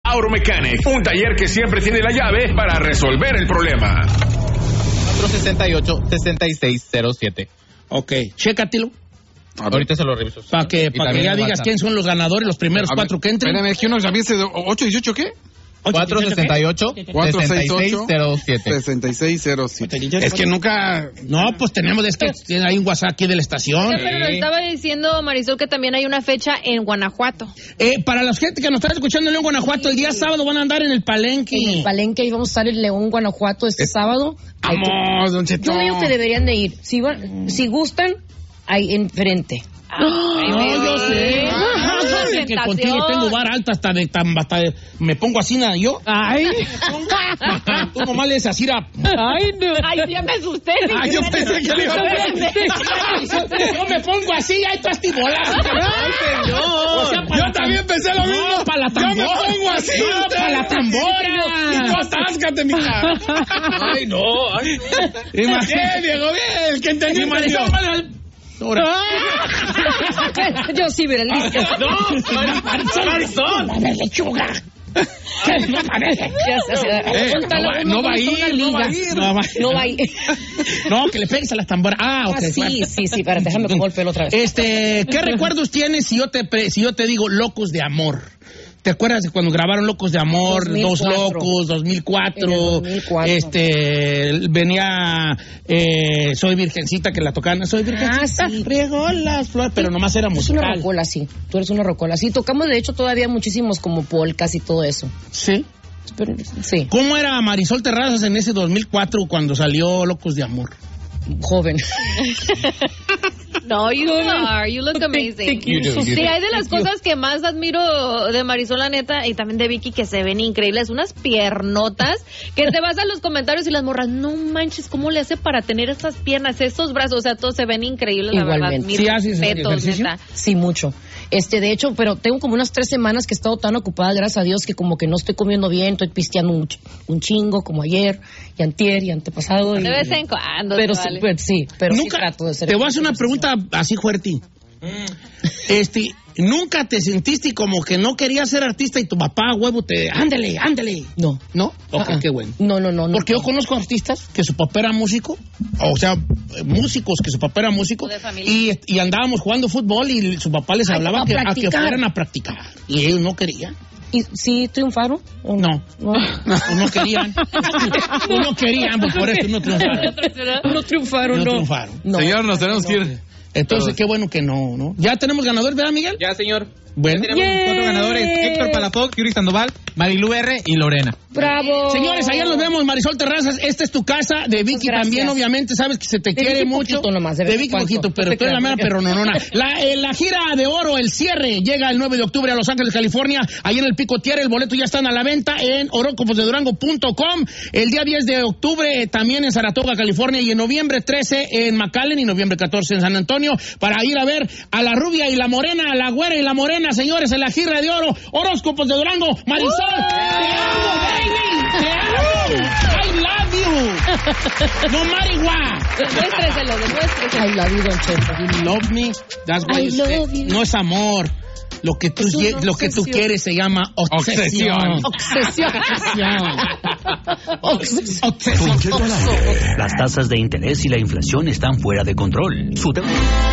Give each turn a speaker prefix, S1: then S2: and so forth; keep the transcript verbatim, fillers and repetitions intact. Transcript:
S1: Auto Mechanic, un taller que siempre tiene la llave para resolver el problema.
S2: cuatro seis ocho, seis seis cero siete.
S3: Ok, chécatelo.
S2: Ahorita se lo reviso.
S3: Para que, pa que ya digas WhatsApp. Quién son los ganadores, los primeros cuatro que entren.
S4: Espérame, ¿qué uno ya viste? ¿ocho dieciocho qué?
S2: cuatro seis ocho, seis seis cero siete.
S4: seis seis cero siete. Es que nunca...
S3: No, pues tenemos, es que hay un WhatsApp aquí de la estación.
S5: Sí, pero nos estaba diciendo Marisol que también hay una fecha en Guanajuato.
S3: Eh, para la gente que nos está escuchando en León, Guanajuato, el día sábado van a andar en el Palenque.
S6: En el Palenque, y vamos a estar en León, Guanajuato, este eh, sábado.
S3: Vamos, don Cheto.
S6: Yo digo que deberían de ir. Si, van, si gustan, ahí enfrente.
S5: Ay,
S3: no, yo sé. Ah, yo sé que contigo tengo vara alta hasta de tan hasta de, me pongo así nada yo.
S6: Ay.
S3: Tú nomás le dices así a...
S5: Ay, no. Ay, ya me asusté.
S3: Ay, yo pensé que le iba a decir. Yo me pongo así, ay, tú astibolas.
S4: Ay, señor. O sea, yo también pensé lo mismo.
S3: No, para la tambora.
S4: Yo me pongo así.
S3: No, para la tambora.
S4: Y tú atáscate, mija. Ay, no. Ay, no. Imagínate, Diego, bien. El que entendió, entendió.
S6: Ahora. Yo sí, mira, listo.
S4: No, Marisol.
S3: A ver, lechuga. No parece.
S4: Eh, no, va, no va a ir, no va a ir.
S6: No va, no va a ir.
S3: No, que le pegues a las tamboras. Ah, ok.
S6: Ah, sí,
S3: bueno.
S6: sí, sí, para déjame pongo el pelo otra vez.
S3: Este, ¿qué recuerdos tienes si yo te pre, si yo te digo Locos de Amor? ¿Te acuerdas de cuando grabaron Locos de Amor,
S6: dos mil cuatro.
S3: Dos Locos, dos mil cuatro?
S6: dos mil cuatro.
S3: Este, venía eh, Soy Virgencita, que la tocaban. Soy Virgencita,
S6: ah, sí.
S3: Riego las flores, pero nomás era musical.
S6: Es una rocola, sí. Tú eres una rocola. Sí, tocamos de hecho todavía muchísimos como polcas y todo eso.
S3: ¿Sí?
S6: Pero, sí.
S3: ¿Cómo era Marisol Terrazas en ese dos mil cuatro cuando salió Locos de Amor?
S6: Joven.
S5: No, you are. You look amazing.
S2: You do, you
S5: sí,
S2: do.
S5: hay de las cosas que más admiro de Marisol, la neta, y también de Vicky, que se ven increíbles. Unas piernotas que te vas a los comentarios y las morras, no manches, ¿cómo le hace para tener esas piernas, esos brazos? O sea, todos se ven increíbles, la
S6: Igualmente.
S5: verdad.
S3: ¿Sí haces ejercicio?
S5: Neta.
S6: Sí, mucho. Este, de hecho, pero tengo como unas tres semanas que he estado tan ocupada, gracias a Dios, que como que no estoy comiendo bien, estoy pisteando un, un chingo, como ayer, y antier, y antepasado. Y,
S5: De vez en cuando.
S6: pero,
S5: vale.
S6: sí, pero sí, pero
S3: Nunca,
S6: sí trato de ser.
S3: te voy a hacer una pregunta así fuerte. Este, ¿nunca te sentiste como que no querías ser artista y tu papá, huevo, te... Ándale, ándale?
S6: No.
S3: ¿No? Ok,
S6: Uh-uh.
S3: qué bueno.
S6: No, no, no.
S3: Porque
S6: no.
S3: yo conozco artistas que su papá era músico, o sea, músicos que su papá era músico,
S5: De familia.
S3: y, y andábamos jugando fútbol y su papá les
S6: Ay,
S3: hablaba
S6: a
S3: que, a que
S6: practicar.
S3: fueran a practicar. Y ellos no querían.
S6: ¿Y sí triunfaron? ¿O
S3: No.
S6: No,
S3: No, no querían. No, no querían, pues por eso no triunfaron.
S6: no triunfaron,
S3: No
S6: no.
S3: triunfaron.
S6: No.
S4: Señor, nos tenemos que ir.
S3: Entonces, qué bueno que no, ¿no? Ya tenemos ganador, ¿verdad, Miguel?
S2: Ya, señor.
S3: Bueno.
S2: Ya tenemos
S6: ¡Yay!
S2: cuatro ganadores: Héctor Palafox, Yuri Sandoval, Marilu R. y Lorena.
S6: ¡Bravo!
S3: Señores, ayer nos vemos, Marisol Terrazas. Esta es tu casa. De Vicky
S6: Gracias.
S3: también, obviamente, sabes que se te
S6: De
S3: quiere
S6: Vicky
S3: mucho.
S6: poquito nomás, de
S3: de
S6: vez en
S3: Vicky
S6: cuando.
S3: poquito, pero
S6: No te
S3: tú eres la
S6: creas.
S3: mera perrononona. La, eh, la gira de oro, el cierre, llega el nueve de octubre a Los Ángeles, California. Ahí en el Picotier, el boleto ya están a la venta en horóscopos de durango punto com. El día diez de octubre eh, también en Saratoga, California. Y en noviembre trece en McAllen y noviembre catorce en San Antonio. Para ir a ver a la rubia y la morena, a la güera y la morena, señores, en la gira de oro. Horóscopos de Durango. Marisol, te amo, baby. Te amo. I love you. No matter what.
S5: Demuéstreselo, demuéstreselo.
S6: I love you, Don Cheto.
S3: You love me. That's why
S6: I
S3: you say-
S6: love you.
S3: No es amor. Lo que tú,
S6: Es una
S3: ye- lo que tú
S6: obsesión.
S3: quieres se llama obsesión.
S6: Obsesión.
S3: Obsesión.
S7: Don Cheto al aire. Las tasas de interés y la inflación están fuera de control. Su deuda...